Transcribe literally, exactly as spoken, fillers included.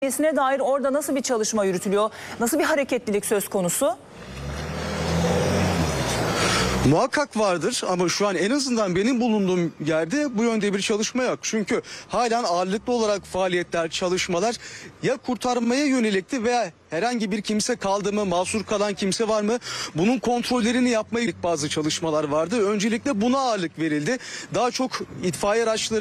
Ne dair orada nasıl bir çalışma yürütülüyor? Nasıl bir hareketlilik söz konusu? Muhakkak vardır ama şu an en azından benim bulunduğum yerde bu yönde bir çalışma yok. Çünkü halen ağırlıklı olarak faaliyetler, çalışmalar ya kurtarmaya yönelikti veya herhangi bir kimse kaldı mı, mahsur kalan kimse var mı? Bunun kontrollerini yapmaya yönelik bazı çalışmalar vardı. Öncelikle buna ağırlık verildi. Daha çok itfaiye araçları